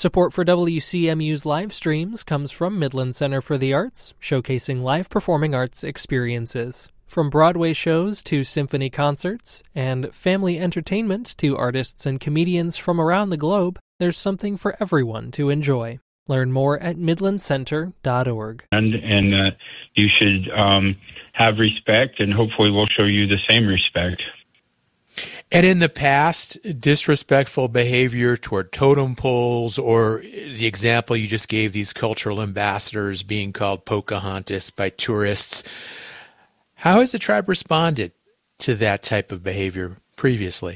Support for WCMU's live streams comes from Midland Center for the Arts, showcasing live performing arts experiences. From Broadway shows to symphony concerts, and family entertainment to artists and comedians from around the globe, there's something for everyone to enjoy. Learn more at midlandcenter.org. And you should have respect, and hopefully we'll show you the same respect. And in the past, disrespectful behavior toward totem poles, or the example you just gave, these cultural ambassadors being called Pocahontas by tourists, how has the tribe responded to that type of behavior previously?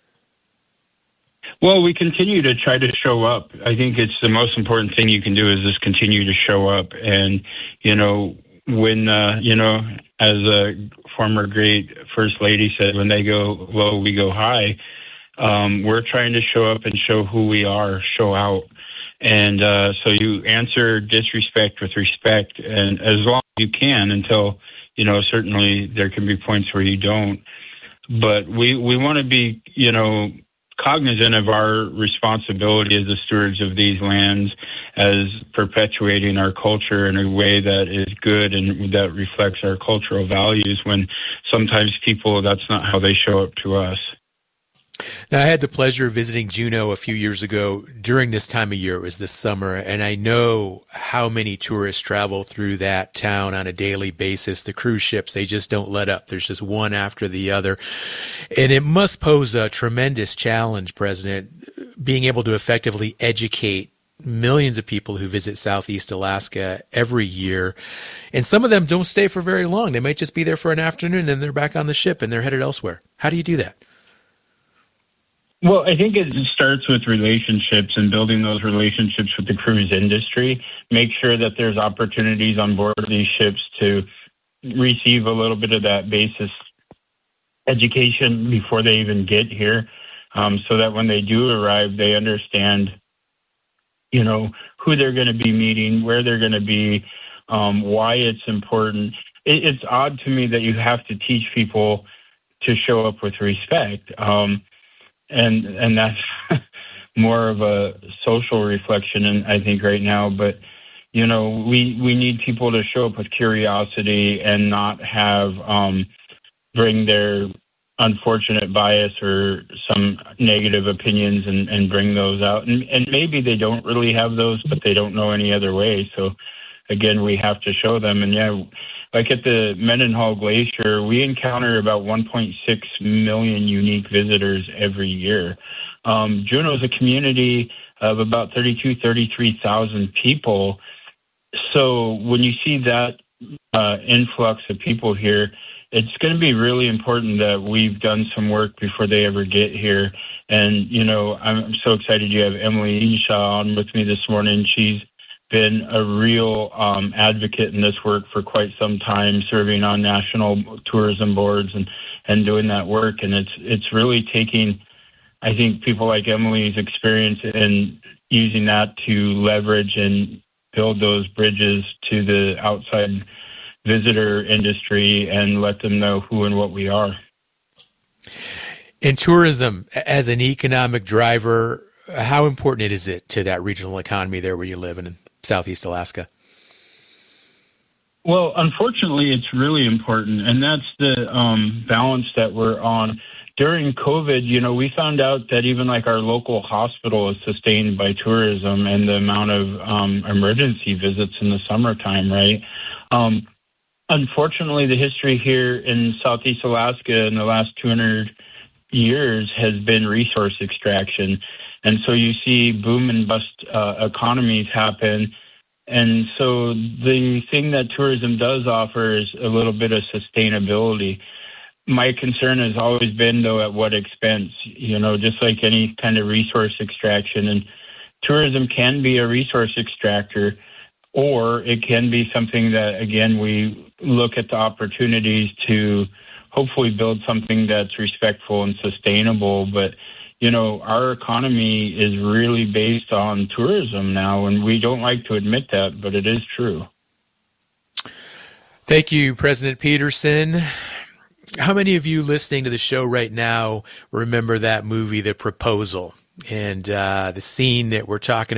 Well, we continue to try to show up. I think it's the most important thing you can do is just continue to show up. And, when, as a former great First Lady said, when they go low, we go high. We're trying to show up and show who we are, show out. And so you answer disrespect with respect, and as long as you can until, certainly there can be points where you don't. But we want to be, cognizant of our responsibility as the stewards of these lands, as perpetuating our culture in a way that is good and that reflects our cultural values, when sometimes people, that's not how they show up to us. Now, I had the pleasure of visiting Juneau a few years ago during this time of year. It was this summer, and I know how many tourists travel through that town on a daily basis. The cruise ships, they just don't let up. There's just one after the other. And it must pose a tremendous challenge, President, being able to effectively educate millions of people who visit Southeast Alaska every year. And some of them don't stay for very long. They might just be there for an afternoon, and they're back on the ship and they're headed elsewhere. How do you do that? Well, I think it starts with relationships and building those relationships with the cruise industry. Make sure that there's opportunities on board these ships to receive a little bit of that basis education before they even get here, so that when they do arrive, they understand, who they're going to be meeting, where they're going to be, why it's important. It's odd to me that you have to teach people to show up with respect. And that's more of a social reflection, and I think right now. But we need people to show up with curiosity and not have bring their unfortunate bias or some negative opinions and bring those out. And maybe they don't really have those, but they don't know any other way. So again, we have to show them. And like at the Mendenhall Glacier, we encounter about 1.6 million unique visitors every year. Juneau is a community of about 33,000 people. So when you see that influx of people here, it's going to be really important that we've done some work before they ever get here. And, I'm so excited you have Emily Eanshaw on with me this morning. She's been a real advocate in this work for quite some time, serving on national tourism boards and doing that work. And it's really taking, I think, people like Emily's experience and using that to leverage and build those bridges to the outside visitor industry and let them know who and what we are. In tourism, as an economic driver, how important is it to that regional economy there where you live in Southeast Alaska? Well, unfortunately, it's really important, and that's the balance that we're on. During COVID, we found out that even like our local hospital is sustained by tourism and the amount of emergency visits in the summertime, right? Unfortunately, the history here in Southeast Alaska in the last 200 years has been resource extraction. And so you see boom and bust economies happen. And so the thing that tourism does offer is a little bit of sustainability. My concern has always been, though, at what expense, just like any kind of resource extraction. And tourism can be a resource extractor, or it can be something that, again, we look at the opportunities to hopefully build something that's respectful and sustainable. But our economy is really based on tourism now, and we don't like to admit that, but it is true. Thank you, President Peterson. How many of you listening to the show right now remember that movie, The Proposal, and the scene that we're talking